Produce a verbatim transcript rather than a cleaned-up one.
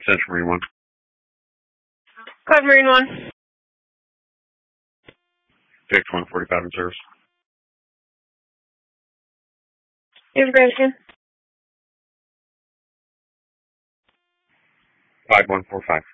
Central Marine one. Cloud Marine one. Fix one forty-five in service. Information. five one four five.